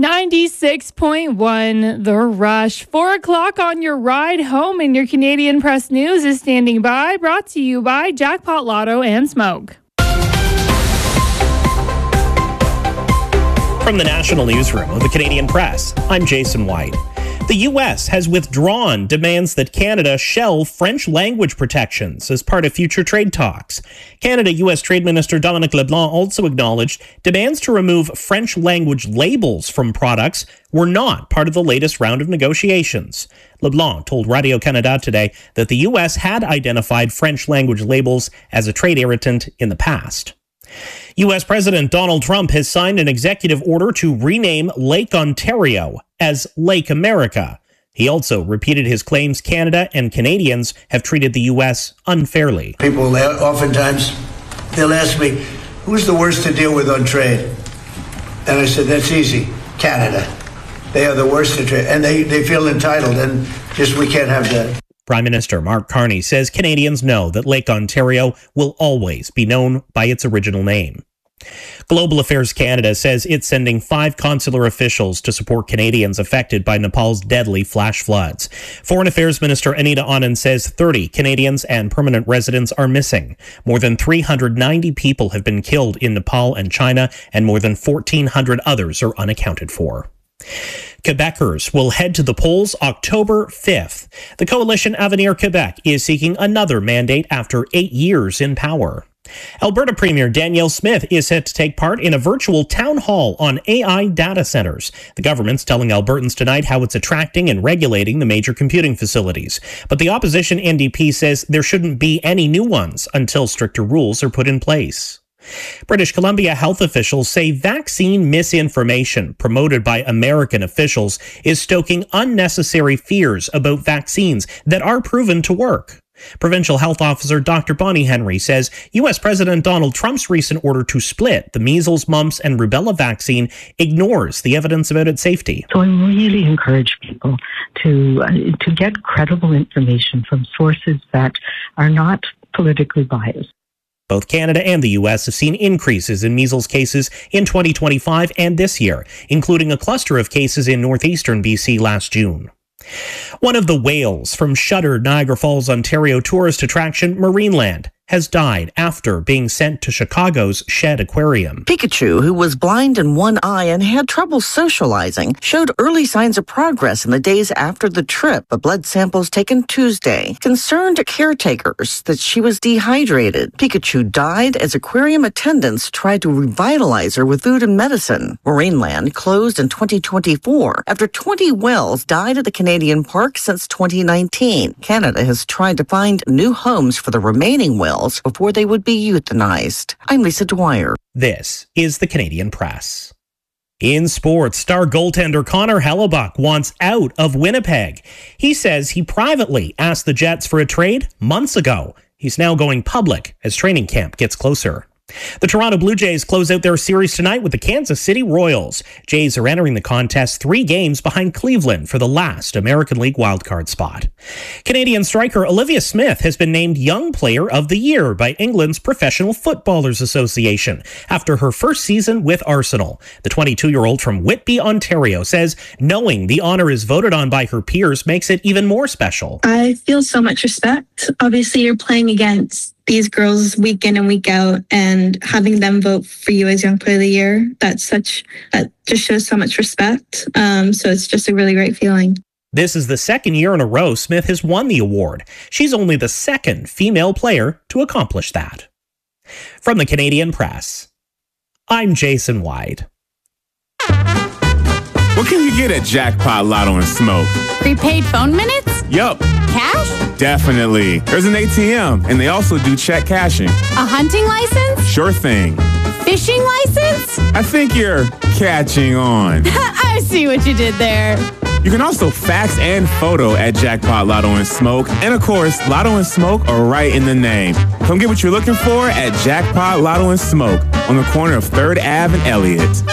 96.1 The Rush. 4 o'clock on your ride home, and your Canadian Press News is standing by. Brought to you by Jackpot Lotto and Smoke. From the National Newsroom of the Canadian Press, I'm Jason White. The U.S. has withdrawn demands that Canada shelve French language protections as part of future trade talks. Canada-U.S. Trade Minister Dominic LeBlanc also acknowledged demands to remove French language labels from products were not part of the latest round of negotiations. LeBlanc told Radio-Canada today that the U.S. had identified French language labels as a trade irritant in the past. U.S. President Donald Trump has signed an executive order to rename Lake Ontario as Lake America. He also repeated his claims Canada and Canadians have treated the U.S. unfairly. People oftentimes, they'll ask me, who's the worst to deal with on trade? And I said, that's easy, Canada. They are the worst to trade, and they feel entitled, and just we can't have that. Prime Minister Mark Carney says Canadians know that Lake Ontario will always be known by its original name. Global Affairs Canada says it's sending 5 consular officials to support Canadians affected by Nepal's deadly flash floods. Foreign Affairs Minister Anita Anand says 30 Canadians and permanent residents are missing. More than 390 people have been killed in Nepal and China, and more than 1,400 others are unaccounted for. Quebecers will head to the polls October 5th. The coalition Avenir Quebec is seeking another mandate after 8 years in power. Alberta Premier Danielle Smith is set to take part in a virtual town hall on AI data centers. The government's telling Albertans tonight how it's attracting and regulating the major computing facilities. But the opposition NDP says there shouldn't be any new ones until stricter rules are put in place. British Columbia health officials say vaccine misinformation promoted by American officials is stoking unnecessary fears about vaccines that are proven to work. Provincial Health Officer Dr. Bonnie Henry says U.S. President Donald Trump's recent order to split the measles, mumps, and rubella vaccine ignores the evidence about its safety. So I really encourage people to get credible information from sources that are not politically biased. Both Canada and the U.S. have seen increases in measles cases in 2025 and this year, including a cluster of cases in northeastern BC last June. One of the whales from shuttered Niagara Falls, Ontario tourist attraction Marineland has died after being sent to Chicago's Shed Aquarium. Pikachu, who was blind in one eye and had trouble socializing, showed early signs of progress in the days after the trip, but blood samples taken Tuesday concerned caretakers that she was dehydrated. Pikachu died as aquarium attendants tried to revitalize her with food and medicine. Marineland closed in 2024 after 20 whales died at the Canadian park since 2019. Canada has tried to find new homes for the remaining whales before they would be euthanized. I'm Lisa Dwyer. This is the Canadian Press. In sports, star goaltender Connor Hellebuyck wants out of Winnipeg. He says he privately asked the Jets for a trade months ago. He's now going public as training camp gets closer. The Toronto Blue Jays close out their series tonight with the Kansas City Royals. Jays are entering the contest 3 games behind Cleveland for the last American League wildcard spot. Canadian striker Olivia Smith has been named Young Player of the Year by England's Professional Footballers Association after her first season with Arsenal. The 22-year-old from Whitby, Ontario, says knowing the honor is voted on by her peers makes it even more special. I feel so much respect. Obviously, you're playing against these girls week in and week out, and having them vote for you as Young Player of the Year, that just shows so much respect. So it's just a really great feeling. This is the second year in a row Smith has won the award. She's only the second female player to accomplish that. From the Canadian Press, I'm Jason White. What can you get at Jackpot Lotto and Smoke? Prepaid phone minutes? Yup. Cash? Definitely. There's an ATM, and they also do check cashing. A hunting license? Sure thing. Fishing license? I think you're catching on. I see what you did there. You can also fax and photo at Jackpot Lotto and Smoke. And of course, Lotto and Smoke are right in the name. Come get what you're looking for at Jackpot Lotto and Smoke on the corner of 3rd Ave and Elliott.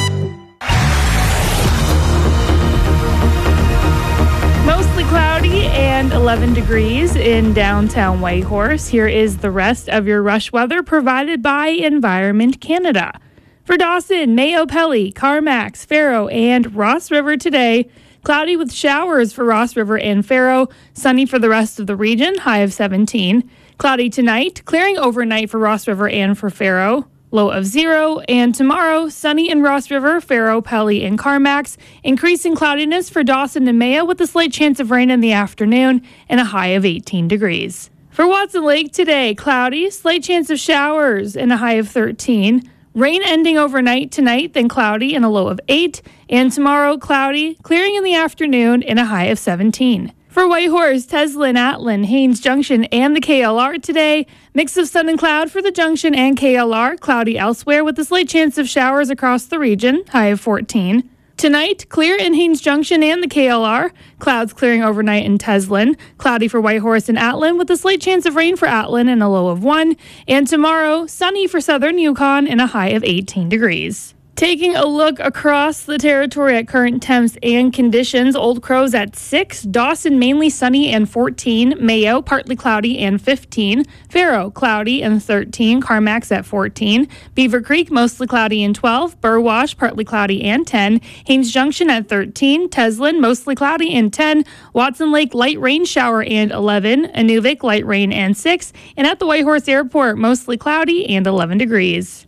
Mostly cloudy and 11 degrees in downtown Whitehorse. Here is the rest of your rush weather provided by Environment Canada. For Dawson, Mayo Pelly, Carmax, Faro, and Ross River today. Cloudy with showers for Ross River and Faro. Sunny for the rest of the region, high of 17. Cloudy tonight, clearing overnight for Ross River and for Faro. Low of 0. And tomorrow, sunny in Ross River, Faro, Pelly, and Carmax. Increasing cloudiness for Dawson and Mayo with a slight chance of rain in the afternoon and a high of 18 degrees. For Watson Lake today, cloudy, slight chance of showers and a high of 13. Rain ending overnight tonight, then cloudy and a low of 8. And tomorrow, cloudy, clearing in the afternoon and a high of 17. For Whitehorse, Teslin, Atlin, Haines Junction, and the KLR today, mix of sun and cloud for the Junction and KLR, cloudy elsewhere with a slight chance of showers across the region, high of 14. Tonight, clear in Haines Junction and the KLR, clouds clearing overnight in Teslin, cloudy for Whitehorse and Atlin with a slight chance of rain for Atlin and a low of 1. And tomorrow, sunny for southern Yukon and a high of 18 degrees. Taking a look across the territory at current temps and conditions, Old Crow's at 6, Dawson mainly sunny and 14, Mayo partly cloudy and 15, Faro cloudy and 13, Carmax at 14, Beaver Creek mostly cloudy and 12, Burwash partly cloudy and 10, Haines Junction at 13, Teslin mostly cloudy and 10, Watson Lake light rain shower and 11, Inuvik light rain and 6, and at the Whitehorse Airport mostly cloudy and 11 degrees.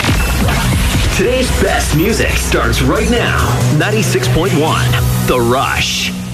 Today's best music starts right now. 96.1 The Rush.